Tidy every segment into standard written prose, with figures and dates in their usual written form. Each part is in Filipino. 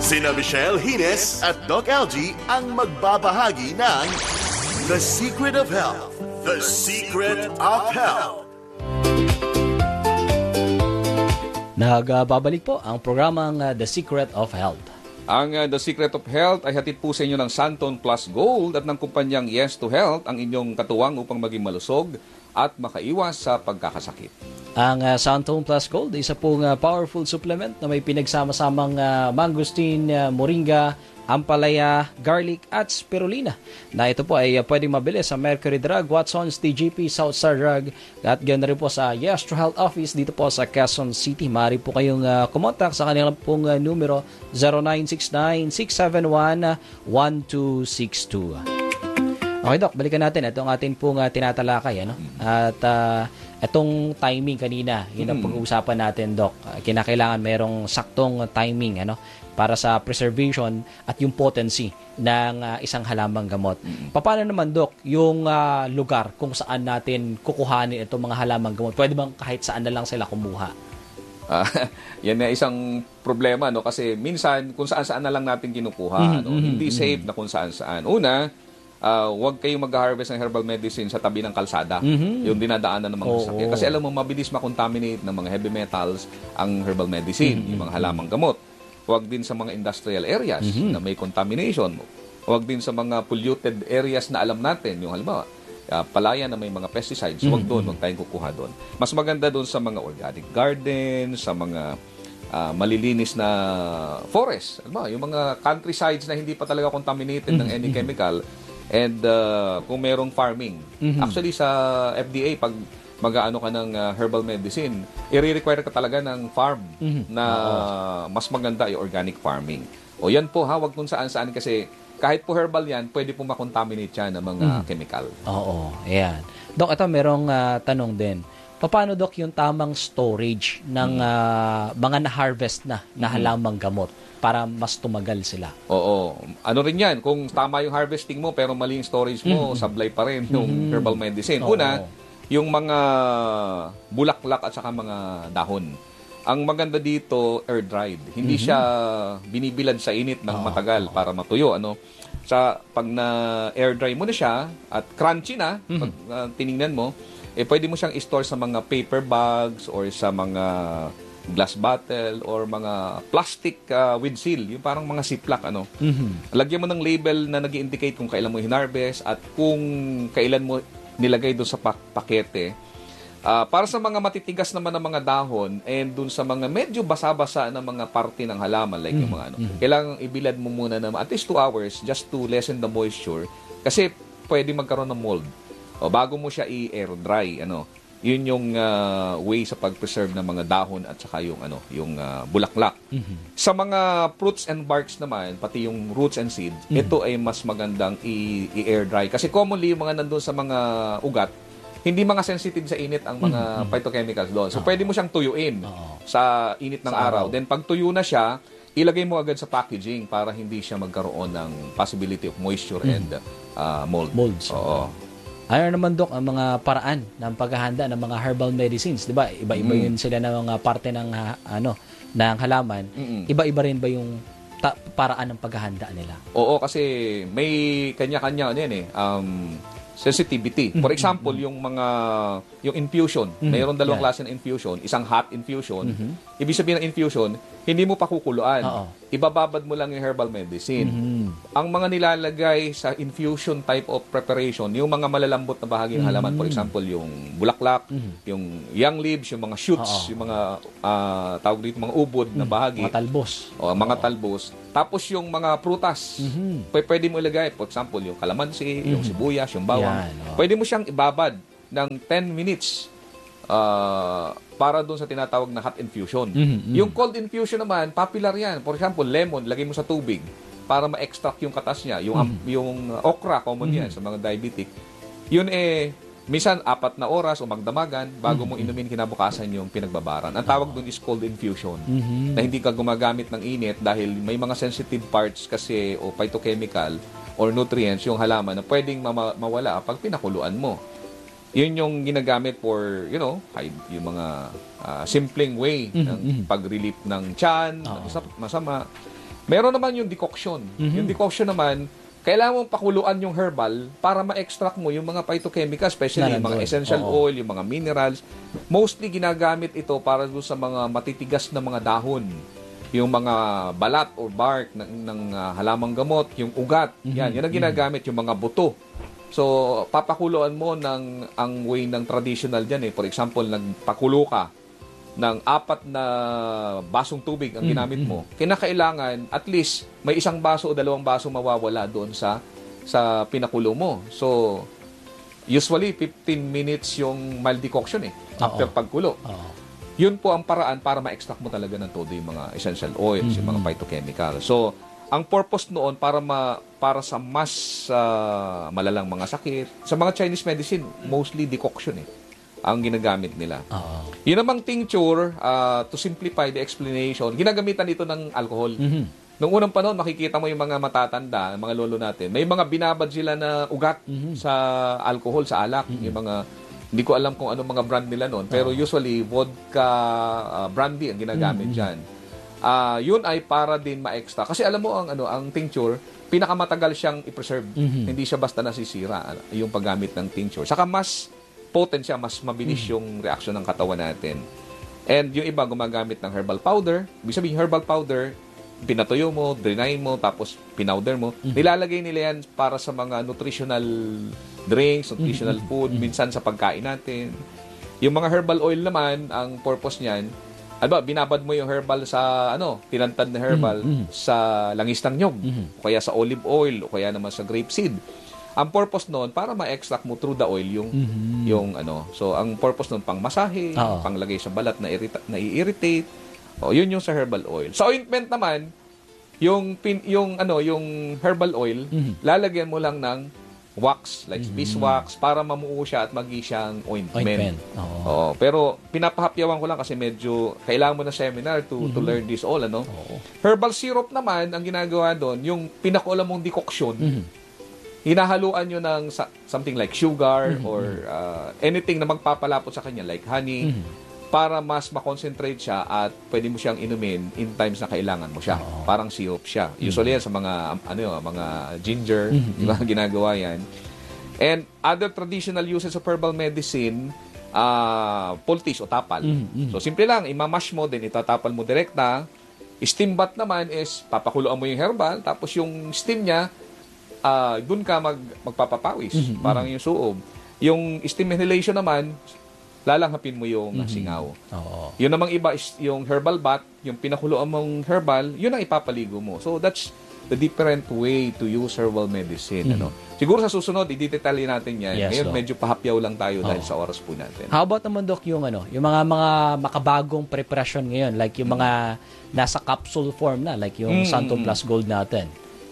Sina Michelle Hines at Doc Algie ang magbabahagi ng The Secret of Health. The Secret of Health. Nagbabalik po ang programang The Secret of Health. Ang The Secret of Health ay hatid po sa inyo ng Santon Plus Gold at ng kumpanyang Yes to Health, ang inyong katuwang upang maging malusog at makaiwas sa pagkakasakit. Ang Santon Plus Gold, isa pong powerful supplement na may pinagsama-samang mangosteen, moringa, ampalaya, garlic at spirulina. Na ito po ay pwedeng mabili sa Mercury Drug, Watson's, DGP, Southstar Drug at ganoon rin po sa Yes to Health Office dito po sa Quezon City. Maaari po kayong kumontak sa kanilang pong numero 0969-671-1262. Okay, Doc, balikan natin. Ito ang atin pong tinatalakay. Ano? At itong timing kanina, yun ang pag-uusapan natin, Doc. Kinakailangan merong saktong timing para sa preservation at yung potency ng isang halamang gamot. Paano naman, Doc, yung lugar kung saan natin kukuhanin itong mga halamang gamot? Pwede bang kahit saan na lang sila kumuha? Yan na isang problema, kasi minsan kung saan-saan na lang natin kinukuha. Hindi safe na kung saan-saan. Una, huwag kayong mag-harvest ng herbal medicine sa tabi ng kalsada. Yung dinadaanan ng mga sasakyan. Kasi alam mo, mabilis makontaminate ng mga heavy metals ang herbal medicine, yung mga halamang gamot. Huwag din sa mga industrial areas na may contamination. Huwag din sa mga polluted areas na alam natin. Yung halimbawa, palayan na may mga pesticides. Huwag doon, huwag tayong kukuha doon. Mas maganda doon sa mga organic garden, sa mga malilinis na forest. Halimbawa, yung mga countrysides na hindi pa talaga contaminated ng any chemical. And kung merong farming. Actually, sa FDA, pag mag-aano ka ng herbal medicine, i-require ka talaga ng farm na mas maganda yung organic farming. O yan po, huwag kung saan-saan kasi kahit po herbal yan, pwede po makontaminate yan ng mga chemical. Oo, ayan. Doc, ito merong tanong din. Paano, Doc, yung tamang storage ng mga na-harvest na halamang gamot para mas tumagal sila? Oo. Ano rin yan, kung tama yung harvesting mo pero mali yung storage mo, sablay pa rin yung herbal medicine. Una, yung mga bulaklak at saka mga dahon. Ang maganda dito, air-dried. Hindi siya binibilad sa init ng matagal para matuyo. Pag na-air-dry mo na siya at crunchy na, pag tinignan mo, pwede mo siyang i-store sa mga paper bags or sa mga glass bottle or mga plastic with seal, yung parang mga ziplock. Lagyan mo ng label na nag-indicate kung kailan mo hinarvest at kung kailan mo nilagay doon sa pakete. Para sa mga matitigas naman ng mga dahon and doon sa mga medyo basa-basa na mga parte ng halaman like yung mga kailangang ibilad mo muna na at least 2 hours just to lessen the moisture kasi pwede magkaroon ng mold. Bago mo siya i-air dry, yun yung way sa pag-preserve ng mga dahon at saka yung bulaklak. Sa mga fruits and barks naman, pati yung roots and seeds, ito ay mas magandang i-air dry kasi commonly yung mga nandun sa mga ugat, hindi mga sensitive sa init ang mga phytochemicals doon. So pwede mo siyang tuyuin sa init ng araw. Then pag tuyo na siya, ilagay mo agad sa packaging para hindi siya magkaroon ng possibility of moisture and molds. Ano naman, Doc, ang mga paraan ng paghahanda ng mga herbal medicines? Di ba? Iba-iba yun sila ng mga parte ng ng halaman. Iba-iba rin ba yung paraan ng paghahanda nila? Oo, kasi may kanya-kanya sensitivity. For example, yung infusion. Mayroon dalawang klase ng infusion. Isang hot infusion. Ibig sabihin ng infusion, hindi mo pakukuluan. Ibababad mo lang yung herbal medicine. Ang mga nilalagay sa infusion type of preparation, yung mga malalambot na bahagi ng halaman, for example, yung bulaklak, yung young leaves, yung mga shoots, yung mga tawag dito, mga ubod na bahagi. Mga talbos. Mga talbos. Tapos yung mga prutas, pwede mo ilagay, for example, yung kalamansi, yung sibuyas, yung bawang. Pwede mo siyang ibabad ng 10 minutes para doon sa tinatawag na hot infusion. Yung cold infusion naman, popular yan. For example, lemon, lagay mo sa tubig para ma-extract yung katas niya. Yung okra, common yan sa mga diabetic. Yun minsan 4 na oras o magdamagan bago mo inumin kinabukasan yung pinagbabaran. Ang tawag doon is cold infusion. Na hindi ka gumagamit ng init dahil may mga sensitive parts kasi o phytochemical or nutrients yung halaman na pwedeng mawala pag pinakuluan mo. Yun yung ginagamit for, yung mga simpleng way ng pag-relief ng tiyan, masama. Meron naman yung decoction. Yung decoction naman, kailangan mong pakuluan yung herbal para ma-extract mo yung mga phytochemicals, especially yung mga essential oil, yung mga minerals. Mostly ginagamit ito para doon sa mga matitigas na mga dahon. Yung mga balat or bark ng halamang gamot, yung ugat. Yan ang ginagamit, yung mga buto. So, papakuluan mo ang way ng traditional dyan. For example, nagpakulo ka ng 4 na basong tubig ang ginamit mo, kinakailangan at least may 1 baso o 2 baso mawawala doon sa pinakulo mo. So, usually 15 minutes yung mild decoction after pagkulo. Yun po ang paraan para ma-extract mo talaga ng todo yung mga essential oils, yung mga phytochemicals. So, ang purpose noon para sa mas malalang mga sakit. Sa mga Chinese medicine, mostly decoction ang ginagamit nila. Yun namang tincture, to simplify the explanation, ginagamitan ito ng alcohol. Noong unang panahon, makikita mo yung mga matatanda, mga lolo natin, may mga binabad sila na ugat sa alcohol, sa alak. Yung mga, hindi ko alam kung anong mga brand nila noon, pero usually, vodka, brandy ang ginagamit dyan. Yun ay para din ma-extra. Kasi alam mo, ang tincture, pinakamatagal siyang i-preserve. Hindi siya basta nasisira, yung paggamit ng tincture. Saka mas potent siya, mas mabilis yung reaction ng katawan natin. And yung iba gumagamit ng herbal powder. Ibig sabihin, herbal powder, pinatuyo mo, drinain mo, tapos pinowder mo. Nilalagay nila yan para sa mga nutritional drinks, nutritional food, minsan sa pagkain natin. Yung mga herbal oil naman, ang purpose niyan, binabad mo yung herbal sa, tinantad na herbal sa langis ng nyog, o kaya sa olive oil, o kaya naman sa grapeseed. Ang purpose noon para ma-extract mo through the oil yung So ang purpose noon pang masahe, panglagay sa balat na i-irritate. Yun yung sa herbal oil. Sa ointment naman, yung herbal oil, lalagyan mo lang ng wax, like beeswax, para mamuo siya at magi siyang ointment. Pero pinapahapyawan ko lang kasi medyo kailangan mo na seminar to learn this all, Herbal syrup naman, ang ginagawa doon, yung pinakulam mong decoction, hinahaluan nyo ng something like sugar or anything na magpapalapot sa kanya like honey para mas makonsentrate siya at pwede mo siyang inumin in times na kailangan mo siya. Parang syrup siya. Usually yan sa mga mga ginger, di ba, ginagawa yan. And other traditional uses of herbal medicine, poultice o tapal. So simple lang, imamash mo din, itatapal mo direkta. Steam bath naman is papakuloan mo yung herbal, tapos yung steam niya doon ka magpapapawis, parang yung suob. Yung steam inhalation naman, lalanghapin mo yung singaw. Yun namang iba is yung herbal bath, yung pinakuloan mong herbal, yun ang ipapaligo mo. So that's the different way to use herbal medicine. Siguro sa susunod, i-detalye natin yan. Ngayon, medyo pahapyaw lang tayo dahil sa oras po natin. How about naman, Doc, yung yung mga makabagong preparasyon ngayon, like yung mga nasa capsule form na, like yung Santon Plus Gold natin.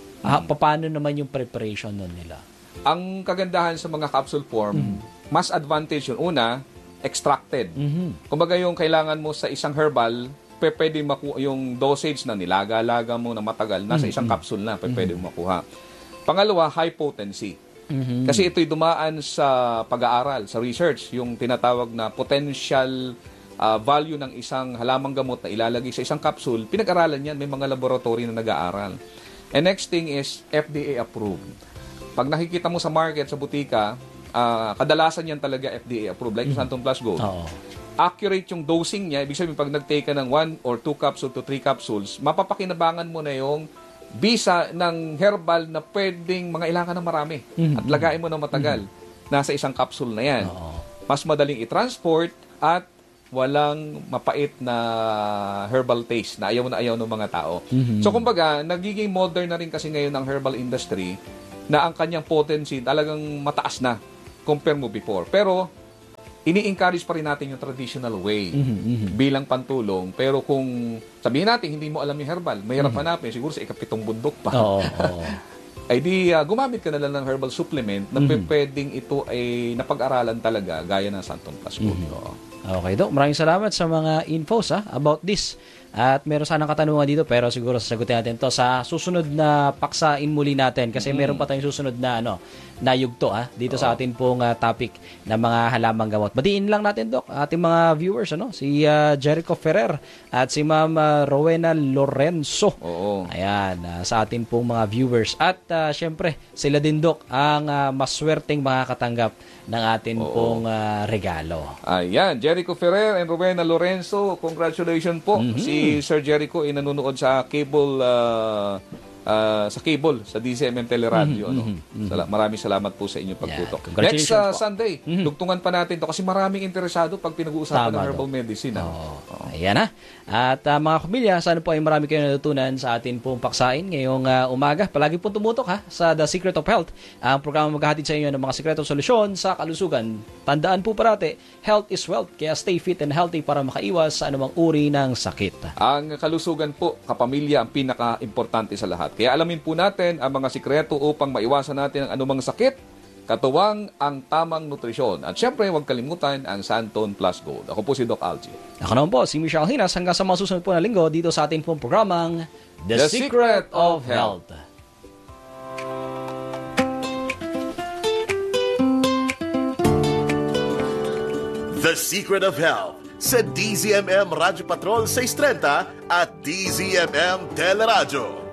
Paano naman yung preparation nun nila? Ang kagandahan sa mga capsule form, mas advantage yun. Una, extracted. Kumbaga yung kailangan mo sa isang herbal, pwede makuha yung dosage na nilaga-laga mo na matagal, nasa isang capsule na, pwede mo makuha. Pangalawa, high potency. Kasi ito'y dumaan sa pag-aaral, sa research, yung tinatawag na potential value ng isang halamang gamot na ilalagay sa isang capsule, pinag-aralan yan, may mga laboratory na nag-aaral. And next thing is FDA approved. Pag nakikita mo sa market, sa butika, kadalasan yan talaga FDA approved, like Santon Plus Gold. Accurate yung dosing niya. Ibig sabihin, pag nag-take ka ng 1 or 2 capsules to 3 capsules, mapapakinabangan mo na yung bisa ng herbal na pwedeng mga ilangan ng marami. At lagain mo na matagal. Nasa isang capsule na yan. Mas madaling i-transport at walang mapait na herbal taste na ayaw ng mga tao. So, kumbaga, nagiging modern na rin kasi ngayon ng herbal industry na ang kanyang potency talagang mataas na compare mo before. Pero, ini-encourage pa rin natin yung traditional way bilang pantulong. Pero kung sabihin natin, hindi mo alam yung herbal, mahirap hanapin, siguro sa ikapitong bundok pa. Ay di, gumamit ka na lang ng herbal supplement na pwedeng ito ay napag-aralan talaga gaya ng Santon Plus Gold. Okay, Doc. Maraming salamat sa mga infos about this At meron sanang katanungan dito pero siguro sasagutin natin to sa susunod na paksain muli natin kasi meron pa tayong susunod na na yugto dito sa atin pong topic na mga halamang gamot. Batiin lang natin, Doc, ating mga viewers, si Jericho Ferrer at si Ma'am Rowena Lorenzo. Oo. Ayan, sa atin pong mga viewers. At syempre, sila din, Doc, ang maswerteng makakatanggap ng atin pong regalo. Ayan, Jericho Ferrer and Rowena Lorenzo, congratulations po. Si Sir Jericho ay nanonood sa cable sa DZMM Teleradio. Maraming salamat po sa inyong pagtutok. Next Sunday, dugtungan pa natin to kasi maraming interesado pag pinag-uusapan ng herbal medicine. Ayan na. At mga kumilya, sana po ay marami kayong natutunan sa atin pong paksain ngayong umaga. Palagi pong tumutok sa The Secret of Health, ang programa maghahatid sa inyo ng mga sikretong solusyon sa kalusugan. Tandaan po parati, health is wealth, kaya stay fit and healthy para makaiwas sa anumang uri ng sakit. Ang kalusugan po, kapamilya, ang pinaka-importante sa lahat. Kaya alamin po natin ang mga sikreto upang maiwasan natin ang anumang sakit, katuwang ang tamang nutrisyon. At syempre, huwag kalimutan ang Santon Plus Gold. Ako po si Doc Algie. Ako naman po, si Michelle Hinas, hanggang sa mga susunod po na linggo dito sa ating pong programang The Secret of Health. The Secret of Health sa DZMM Radyo Patrol 630 at DZMM Teleradio.